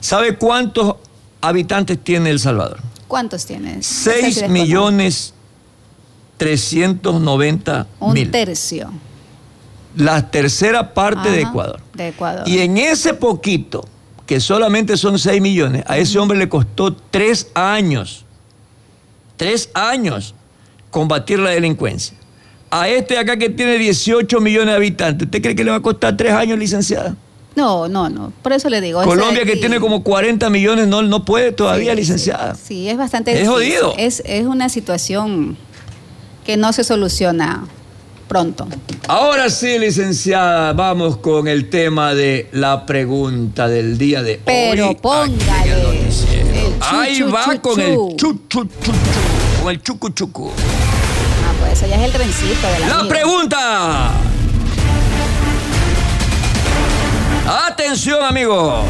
¿Sabe cuántos habitantes tiene El Salvador? ¿Cuántos tienes? 6.390.000. Un tercio. La tercera parte de Ecuador. De Ecuador. Y en ese poquito, que solamente son 6 millones, a ese hombre le costó 3 años. 3 años combatir la delincuencia. A este de acá que tiene 18 millones de habitantes, ¿usted cree que le va a costar 3 años, licenciada? No. Por eso le digo. Colombia, que tiene como 40 millones, no puede todavía, sí, licenciada. Sí, es bastante Es difícil. jodido. Es una situación que no se soluciona pronto. Ahora sí, licenciada, vamos con el tema de la pregunta del día de Pero hoy. póngale. Ahí va con el con el chucu. Ah, pues eso ya es el trencito de La pregunta. Atención, amigos.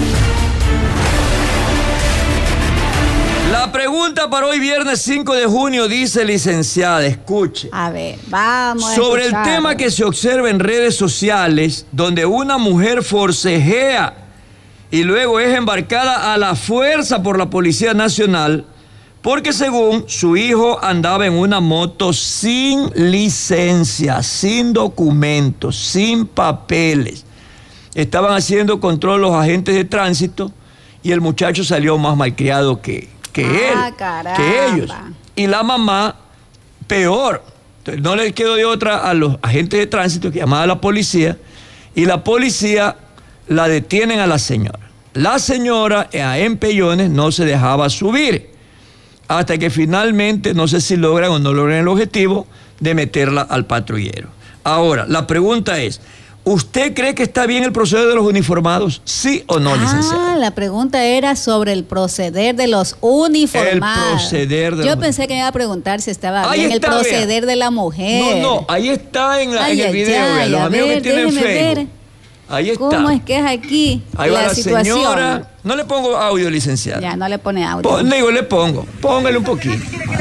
La pregunta para hoy, viernes 5 de junio, dice, licenciada, escuche. A ver, vamos. Sobre el tema que se observa en redes sociales, donde una mujer forcejea y luego es embarcada a la fuerza por la Policía Nacional, porque según su hijo andaba en una moto sin licencia, sin documentos, sin papeles. Estaban haciendo control los agentes de tránsito y el muchacho salió más malcriado que ellos. Y la mamá, peor. Entonces, no les quedó de otra a los agentes de tránsito que llamaban a la policía, y la policía la detienen a la señora. La señora a empellones no se dejaba subir, hasta que finalmente, no sé si logran o no logran el objetivo de meterla al patrullero. Ahora, la pregunta es, ¿usted cree que está bien el proceder de los uniformados? ¿Sí o no, licenciada? La pregunta era sobre el proceder de los uniformados. El proceder de Yo pensé que me iba a preguntar si estaba bien el proceder de la mujer. No, ahí está en el video. Vean, los amigos que tienen Facebook. Ahí está. ¿Cómo es que es aquí ahí la va la situación? Señora. No le pongo audio, licenciada. Ya, no le pone audio. Le pongo. Póngale un poquito.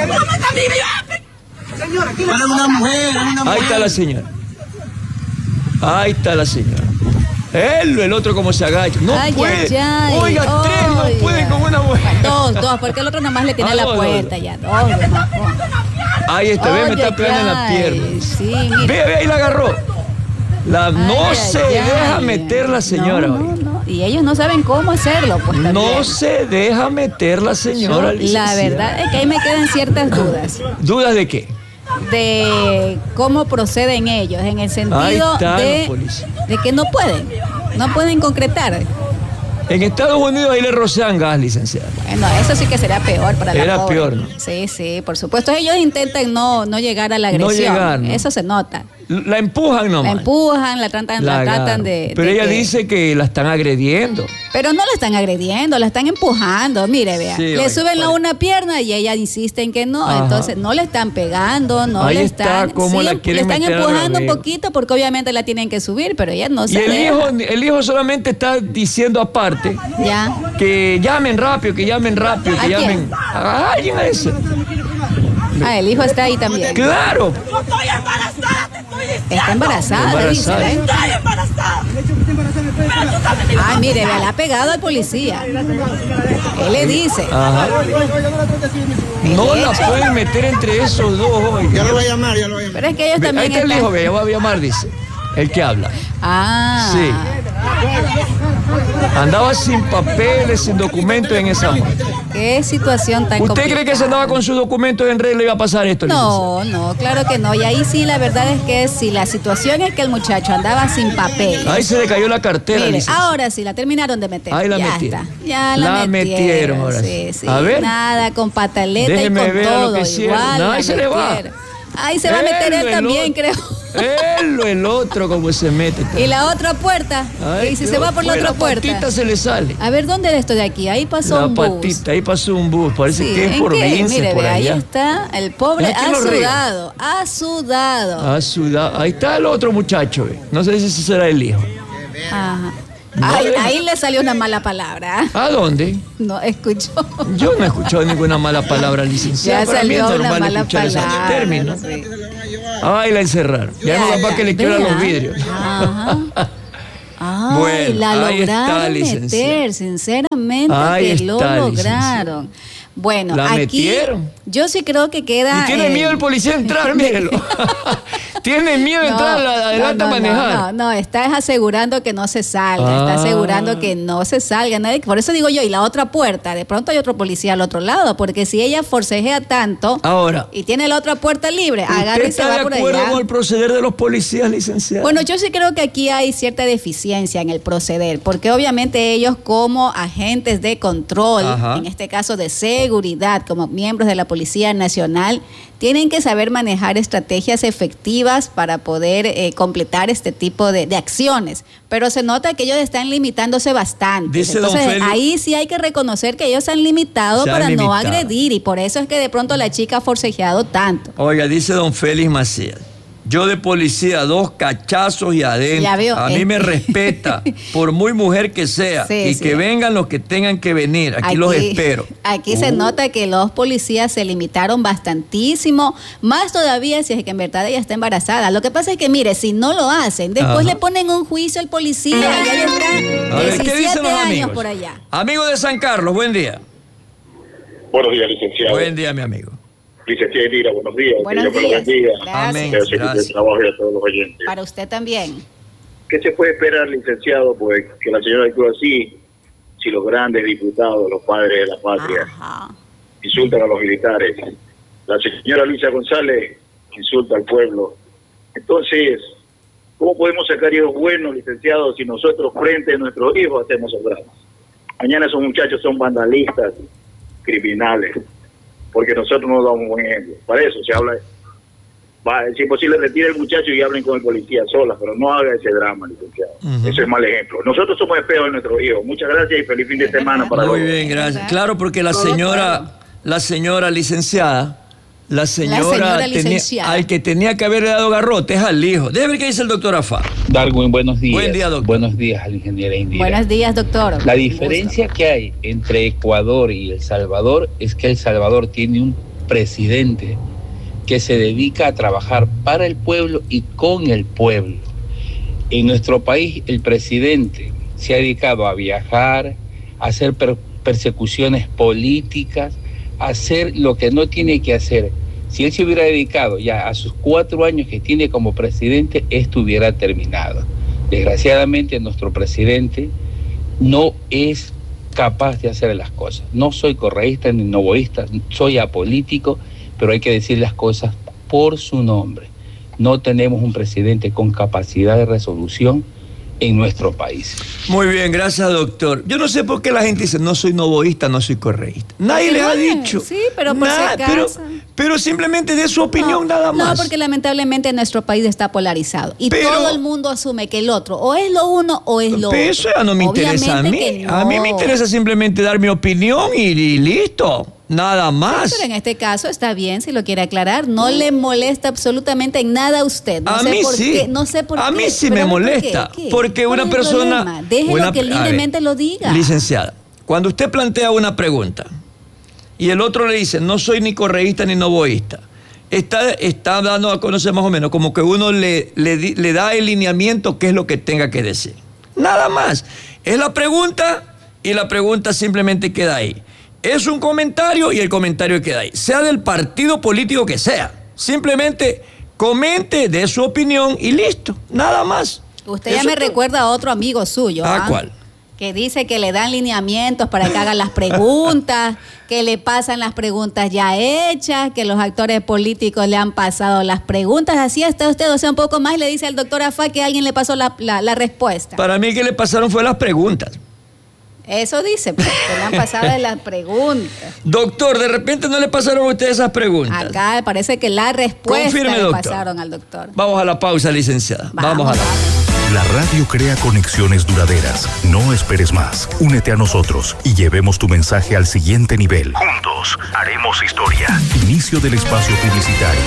Ahí está la señora. Ahí está la señora. El otro como se agacha. No puede. Oiga, tres no pueden con una mujer. Dos, porque el otro nomás le tiene la puerta ya. Dos. Ahí está, ve, me está pegando en la pierna. Sí, ve, ahí la agarró. No se deja meter la señora. No. Y ellos no saben cómo hacerlo. Pues, no se deja meter la señora. La verdad es que ahí me quedan ciertas dudas. ¿Dudas de qué? De cómo proceden ellos, en el sentido de que no pueden concretar. En Estados Unidos ahí le rocian gas, licenciada. Bueno, eso sí que será peor para la pobre. Peor, ¿no? Sí, por supuesto. Ellos intentan no llegar a la agresión. No llegar, ¿no? Eso se nota. La empujan nomás. La empujan, la tratan de... Pero ella dice que la están agrediendo. Pero no la están agrediendo, la están empujando. Mire, vea. Sí, le suben una pierna y ella insiste en que no. Ajá. Entonces no le están pegando, no ahí le está, están... cómo la quieren le están meter empujando un poquito porque obviamente la tienen que subir, pero ella no se deja. El hijo solamente está diciendo aparte que llamen rápido, que llamen. A alguien a ese. El hijo está ahí también. ¡Claro! ¡No estoy embarazada! Está embarazada, dice. ¡Estoy embarazada! Ay, mire, le ha pegado al policía. Él le dice. Ajá. No la pueden meter entre esos dos. Oiga. Ya lo voy a llamar. Pero es que ellos también. Ahí está el hijo, ya va a llamar, dice. El que habla. Sí. Andaba sin papeles, sin documentos en esa moto. Qué situación tan complicada. ¿Usted cree que se andaba con sus documentos en regla y iba a pasar esto? No, claro que no. Y ahí sí, la verdad es que si la situación es que el muchacho andaba sin papeles. Ahí se le cayó la cartera. Mire, ahora sí, la terminaron de meter. Ahí la metieron. Ya la metieron ahora sí. A ver. Nada, con pataleta y con todo. Igual. No, ahí se le va. Ahí se va a meter él también, creo. El otro como se mete. Y la otra puerta. Y si se va por la otra puerta. La patita se le sale. A ver, ¿dónde era esto de aquí? Ahí pasó un bus. La patita, ahí pasó un bus. Parece que es por Vince. Mire, por allá. Ahí está el pobre. Ha sudado. Ahí está el otro muchacho. No sé si será el hijo. Ajá. Ahí le salió una mala palabra. ¿A dónde? No escuchó. Yo no he escuchado ninguna mala palabra, licenciada. Ya salió una mala palabra. Término. Ahí la encerraron. Ya no va para que le quieran los vidrios. Ajá. Ay, bueno, la ahí lograron está, meter, sinceramente ahí que lo lograron. Bueno, la aquí metieron. Yo sí creo que queda... Y tiene miedo el policía de entrar, mírelo. Tiene miedo de entrar adelante a manejar. No, está asegurando que no se salga, está asegurando que no se salga. Por eso digo yo, y la otra puerta, de pronto hay otro policía al otro lado, porque si ella forcejea tanto ahora, y tiene la otra puerta libre, agarra y se va por allá. ¿Usted está de acuerdo con el proceder de los policías, licenciados? Bueno, yo sí creo que aquí hay cierta deficiencia en el proceder, porque obviamente ellos como agentes de control, en este caso de seguridad, como miembros de la Policía Nacional, tienen que saber manejar estrategias efectivas para poder completar este tipo de acciones. Pero se nota que ellos están limitándose bastante. Entonces, ahí sí hay que reconocer que ellos se han limitado para no agredir. Y por eso es que de pronto la chica ha forcejeado tanto. Oiga, dice don Félix Macías. Yo de policía, 2 cachazos y adentro. Ya veo, a mí me respeta, por muy mujer que sea. Sí, que vengan los que tengan que venir. Aquí los espero. Aquí se nota que los policías se limitaron bastantísimo. Más todavía si es que en verdad ella está embarazada. Lo que pasa es que, mire, si no lo hacen, después le ponen un juicio al policía. Y ahí está 17 años por allá. Amigo de San Carlos, buen día. Buenos días, licenciado. Buen día, mi amigo. Licenciada Elira, buenos días. Buenos días. Amén. Gracias. Trabajo y a todos los oyentes. Para usted también. ¿Qué se puede esperar, licenciado? Pues que la señora actúe así, si los grandes diputados, los padres de la patria, insultan a los militares. La señora Luisa González insulta al pueblo. Entonces, ¿cómo podemos sacar hijos buenos, licenciados, si nosotros frente a nuestros hijos hacemos el drama? Mañana esos muchachos son vandalistas, criminales, porque nosotros no damos un buen ejemplo. Para eso se habla, si es posible retire el muchacho y hablen con el policía sola, pero no haga ese drama, licenciado. Eso es mal ejemplo. Nosotros somos espejos de nuestros hijos. Muchas gracias y feliz fin de semana para todos. Muy bien, gracias. Claro, porque la señora licenciada, al que tenía que haberle dado garrote es al hijo. Déjame ver qué dice el doctor Afá. Darwin, buenos días. Buen día, doctor. Buenos días a la ingeniera Indira. Buenos días, doctor. La diferencia que hay entre Ecuador y El Salvador es que El Salvador tiene un presidente que se dedica a trabajar para el pueblo y con el pueblo. En nuestro país, el presidente se ha dedicado a viajar, a hacer persecuciones políticas, hacer lo que no tiene que hacer. Si él se hubiera dedicado ya a sus 4 años que tiene como presidente, esto hubiera terminado. Desgraciadamente, nuestro presidente no es capaz de hacer las cosas. No soy correísta ni novoísta, soy apolítico, pero hay que decir las cosas por su nombre. No tenemos un presidente con capacidad de resolución en nuestro país. Muy bien, gracias, doctor. Yo no sé por qué la gente dice, no soy novoísta, no soy correísta. Nadie les ha dicho. Sí, pero por si acaso. Pero simplemente de su opinión nada más. No, porque lamentablemente nuestro país está polarizado. Y todo el mundo asume que el otro o es lo uno o es lo otro. Pero eso ya no me interesa a mí. A mí me interesa simplemente dar mi opinión y listo. Nada más. Sí, pero en este caso está bien si lo quiere aclarar. No le molesta absolutamente en nada a usted. No a sé mí por sí. Qué. No sé por qué. A mí sí me molesta. Porque una persona. Déjelo que libremente lo diga. Licenciada, cuando usted plantea una pregunta y el otro le dice, no soy ni correísta ni novoísta, está dando a conocer más o menos como que uno le da el lineamiento qué es lo que tenga que decir. Nada más. Es la pregunta y la pregunta simplemente queda ahí. Es un comentario y el comentario queda ahí. Sea del partido político que sea. Simplemente comente, dé su opinión y listo. Nada más. Usted ya me recuerda a otro amigo suyo. ¿A cuál? Que dice que le dan lineamientos para que hagan las preguntas, que le pasan las preguntas ya hechas, que los actores políticos le han pasado las preguntas. Así está usted, o sea, un poco más le dice al doctor Afá que alguien le pasó la respuesta. Para mí que le pasaron fue las preguntas. Eso dice, pues, que le han pasado las preguntas. Doctor, de repente no le pasaron a usted esas preguntas. Acá parece que la respuesta confirme, le doctor. Pasaron al doctor. Vamos a la pausa, licenciada. Vamos a la pausa. La radio crea conexiones duraderas. No esperes más. Únete a nosotros y llevemos tu mensaje al siguiente nivel. Juntos haremos historia. Inicio del espacio publicitario.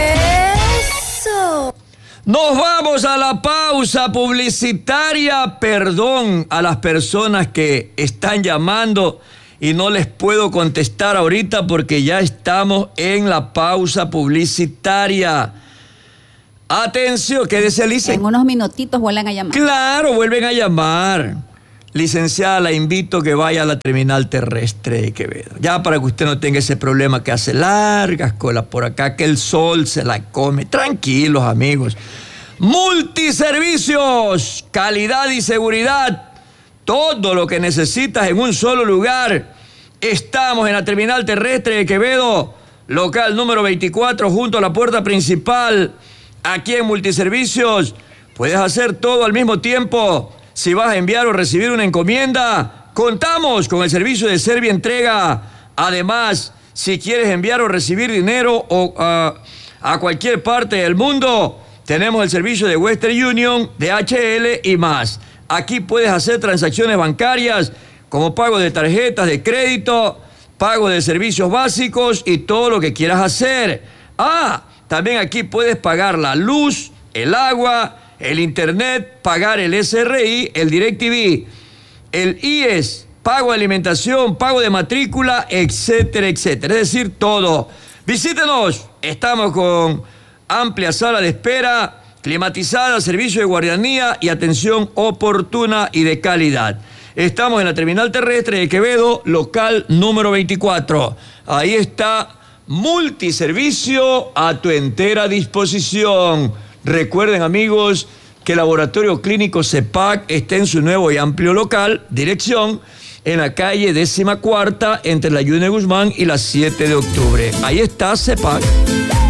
¡Eso! Nos vamos a la pausa publicitaria. Perdón a las personas que están llamando y no les puedo contestar ahorita porque ya estamos en la pausa publicitaria. Atención, ¿qué decía Alicia? En unos minutitos vuelven a llamar. Claro, vuelven a llamar. Licenciada, la invito a que vaya a la terminal terrestre de Quevedo. Ya para que usted no tenga ese problema que hace largas colas por acá, que el sol se la come. Tranquilos, amigos. Multiservicios, calidad y seguridad. Todo lo que necesitas en un solo lugar. Estamos en la terminal terrestre de Quevedo, local número 24, junto a la puerta principal. Aquí en Multiservicios puedes hacer todo al mismo tiempo. Si vas a enviar o recibir una encomienda, contamos con el servicio de Servientrega. Además, si quieres enviar o recibir dinero a cualquier parte del mundo, tenemos el servicio de Western Union, DHL y más. Aquí puedes hacer transacciones bancarias como pago de tarjetas de crédito, pago de servicios básicos y todo lo que quieras hacer. También aquí puedes pagar la luz, el agua, el internet, pagar el SRI, el DirecTV, el IES, pago de alimentación, pago de matrícula, etcétera, etcétera. Es decir, todo. Visítenos. Estamos con amplia sala de espera, climatizada, servicio de guardianía y atención oportuna y de calidad. Estamos en la terminal terrestre de Quevedo, local número 24. Ahí está Multiservicio a tu entera disposición. Recuerden, amigos, que el Laboratorio Clínico CEPAC está en su nuevo y amplio local, dirección en la calle 14ª, entre la Yune Guzmán y la 7 de octubre. Ahí está CEPAC.